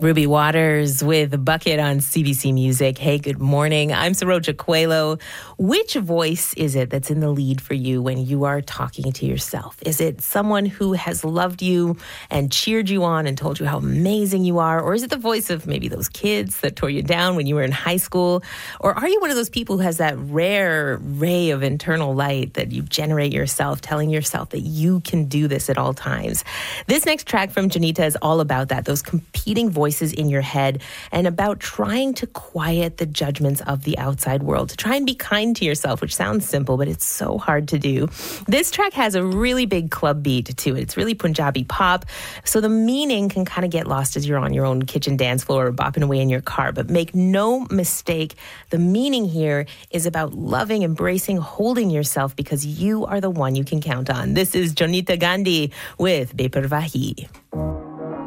Ruby Waters with Bucket on CBC Music. Hey, good morning. I'm Saroja Coelho. Which voice is it that's in the lead for you when you are talking to yourself? Is it someone who has loved you and cheered you on and told you how amazing you are? Or is it the voice of maybe those kids that tore you down when you were in high school? Or are you one of those people who has that rare ray of internal light that you generate yourself, telling yourself that you can do this at all times? This next track from Jonita is all about that, those competing voices in your head, and about trying to quiet the judgments of the outside world, to try and be kind to yourself, which sounds simple, but it's so hard to do. This track has a really big club beat to it. It's really Punjabi pop, so the meaning can kind of get lost as you're on your own kitchen dance floor or bopping away in your car. But make no mistake, the meaning here is about loving, embracing, holding yourself, because you are the one you can count on. This is Jonita Gandhi with Beparwahi.